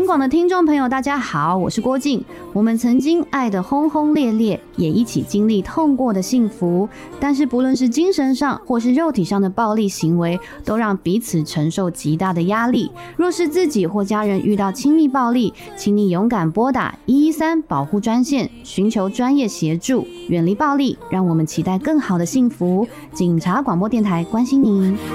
广的听众朋友大家好，我是郭静。我们曾经爱得轰轰烈烈，也一起经历痛过的幸福，但是不论是精神上或是肉体上的暴力行为，都让彼此承受极大的压力。若是自己或家人遇到亲密暴力，请你勇敢拨打113保护专线，寻求专业协助，远离暴力，让我们期待更好的幸福。警察广播电台关心您。